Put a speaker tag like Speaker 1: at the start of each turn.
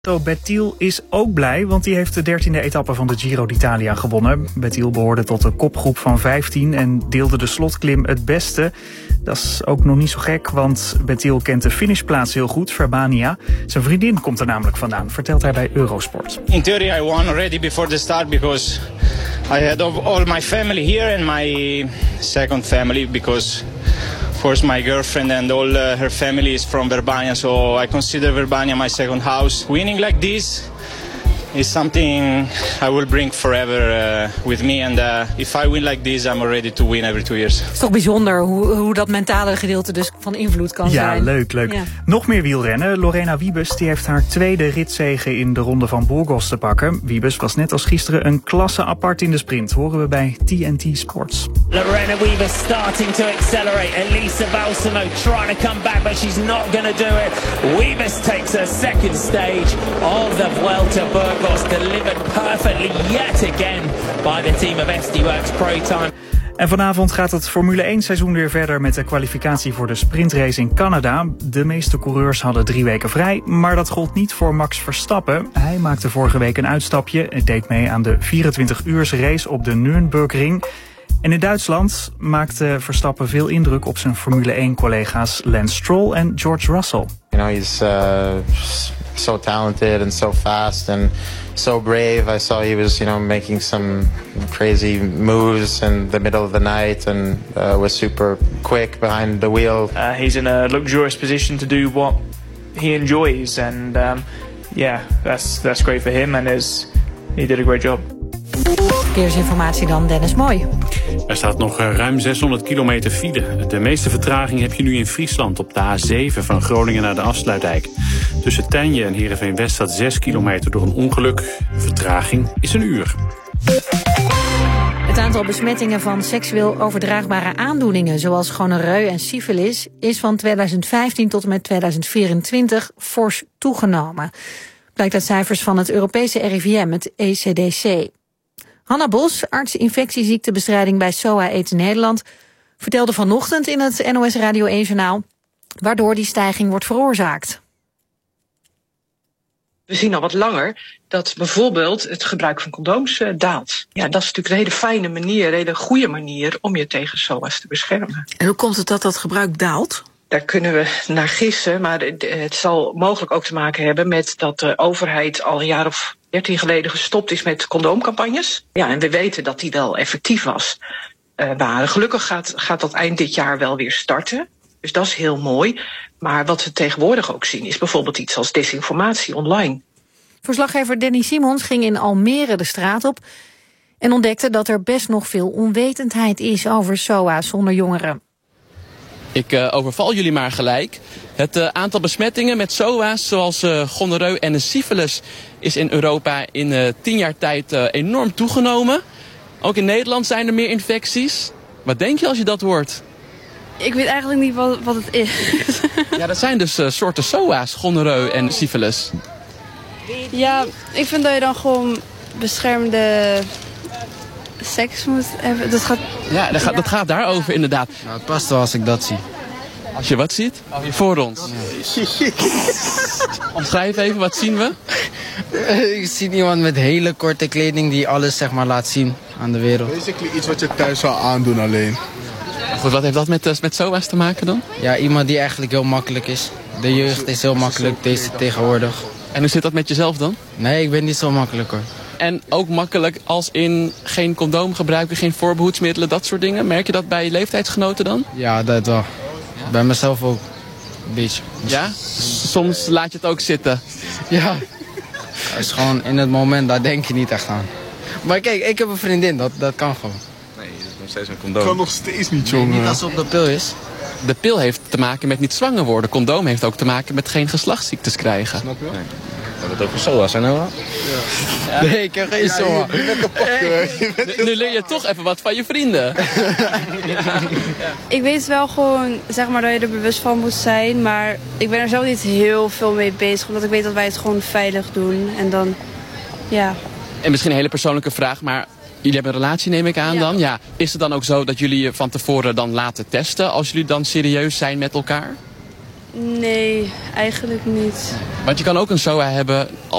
Speaker 1: Bettiol is ook blij, want die heeft de 13e etappe van de Giro d'Italia gewonnen. Bettiol behoorde tot de kopgroep van 15 en deelde de slotklim het beste. Dat is ook nog niet zo gek, want Bettiol kent de finishplaats heel goed, Verbania. Zijn vriendin komt er namelijk vandaan, vertelt hij bij Eurosport.
Speaker 2: In theory I won already before the start because I had all my family here and my second family because of course my girlfriend and all her family is from Verbania, so I consider Verbania my second house. Winning like this is something I will bring forever with me, and if I win like this I'm ready to win every 2 years.
Speaker 3: Het is toch bijzonder hoe dat mentale gedeelte dus van invloed kan zijn.
Speaker 1: Ja, leuk. Ja. Nog meer wielrennen. Lorena Wiebes die heeft haar tweede ritzege in de ronde van Burgos te pakken. Wiebes was net als gisteren een klasse apart in de sprint. Horen we bij TNT Sports.
Speaker 4: Lorena Wiebes starting to accelerate. Elisa Balsamo trying to come back, but she's not going to do it. Wiebes takes her second stage of the Vuelta Burgos. Delivered perfectly yet again by the team of SD Works Pro Time.
Speaker 1: En vanavond gaat het Formule 1 seizoen weer verder met de kwalificatie voor de sprintrace in Canada. De meeste coureurs hadden 3 weken vrij, maar dat gold niet voor Max Verstappen. Hij maakte vorige week een uitstapje en deed mee aan de 24-uursrace op de Nürburgring. En in Duitsland maakte Verstappen veel indruk op zijn Formule 1-collega's Lance Stroll en George Russell.
Speaker 5: You know, he's so talented and so fast and so brave. I saw he was, making some crazy moves in the middle of the night and was super quick behind the wheel.
Speaker 6: He's in a luxurious position to do what he enjoys, and that's great for him, and he did a great job.
Speaker 3: Verkeersinformatie dan, Dennis Mooi.
Speaker 7: Er staat nog ruim 600 kilometer file. De meeste vertraging heb je nu in Friesland op de A7 van Groningen naar de Afsluitdijk. Tussen Tijnje en Heerenveen-West staat 6 kilometer door een ongeluk. De vertraging is 1 uur.
Speaker 3: Het aantal besmettingen van seksueel overdraagbare aandoeningen, zoals gonoreu en syfilis, is van 2015 tot en met 2024 fors toegenomen. Blijkt uit cijfers van het Europese RIVM, het ECDC. Hanna Bos, arts infectieziektebestrijding bij SOA Aids Nederland, vertelde vanochtend in het NOS Radio 1-journaal waardoor die stijging wordt veroorzaakt.
Speaker 8: We zien al wat langer dat bijvoorbeeld het gebruik van condooms daalt. Ja, dat is natuurlijk een hele fijne manier, een hele goede manier om je tegen SOA's te beschermen.
Speaker 9: En hoe komt het dat dat gebruik daalt?
Speaker 8: Daar kunnen we naar gissen, maar het zal mogelijk ook te maken hebben met dat de overheid al een jaar of 13 geleden gestopt is met condoomcampagnes. Ja, en we weten dat die wel effectief was. Maar gelukkig gaat dat eind dit jaar wel weer starten. Dus dat is heel mooi. Maar wat we tegenwoordig ook zien is bijvoorbeeld iets als desinformatie online.
Speaker 3: Verslaggever Danny Simons ging in Almere de straat op en ontdekte dat er best nog veel onwetendheid is over SOA's onder jongeren.
Speaker 10: Ik overval jullie maar gelijk. Het aantal besmettingen met SOA's zoals gonoreu en de syfilis is in Europa in 10 jaar tijd enorm toegenomen. Ook in Nederland zijn er meer infecties. Wat denk je als je dat hoort?
Speaker 11: Ik weet eigenlijk niet wat het is.
Speaker 10: Ja, dat zijn dus soorten SOA's, gonoreu en syfilis.
Speaker 11: Ja, ik vind dat je dan gewoon beschermde seks moet hebben.
Speaker 10: Dat gaat daarover inderdaad.
Speaker 12: Nou, het past wel als ik dat zie.
Speaker 10: Als je wat ziet? Voor ons. Nee. Omschrijf even, wat zien we?
Speaker 12: Ik zie iemand met hele korte kleding die alles laat zien aan de wereld.
Speaker 13: Basically iets wat je thuis zou aandoen alleen.
Speaker 10: Goed, wat heeft dat met SOA's te maken dan?
Speaker 12: Ja, iemand die eigenlijk heel makkelijk is. De jeugd is heel makkelijk tegenwoordig.
Speaker 10: En hoe zit dat met jezelf dan?
Speaker 12: Nee, ik ben niet zo makkelijk hoor.
Speaker 10: En ook makkelijk als in geen condoom gebruiken, geen voorbehoedsmiddelen, dat soort dingen. Merk je dat bij je leeftijdsgenoten dan?
Speaker 12: Ja, dat wel. Ja. Bij mezelf ook. Een beetje.
Speaker 10: Ja? Soms laat je het ook zitten.
Speaker 12: Ja. Het is gewoon in het moment, daar denk je niet echt aan. Maar kijk, ik heb een vriendin, dat kan gewoon.
Speaker 13: Nee, dat is nog steeds een condoom. Kan nog steeds niet, jongen.
Speaker 12: Nee, niet als het op de pil is.
Speaker 10: De pil heeft te maken met niet zwanger worden. Condoom heeft ook te maken met geen geslachtsziektes krijgen.
Speaker 13: Snap je?
Speaker 10: Nee.
Speaker 13: We hebben het over SOA's, hè Noah?
Speaker 12: Ja. Nee, ik heb geen SOA.
Speaker 10: Nu leer je toch even wat van je vrienden.
Speaker 11: Ik weet wel gewoon, dat je er bewust van moet zijn. Maar ik ben er zelf niet heel veel mee bezig. Omdat ik weet dat wij het gewoon veilig doen. En dan, ja.
Speaker 10: En misschien een hele persoonlijke vraag, maar jullie hebben een relatie, neem ik aan dan. Ja. Is het dan ook zo dat jullie je van tevoren dan laten testen als jullie dan serieus zijn met elkaar?
Speaker 11: Nee, eigenlijk niet.
Speaker 10: Want je kan ook een SOA hebben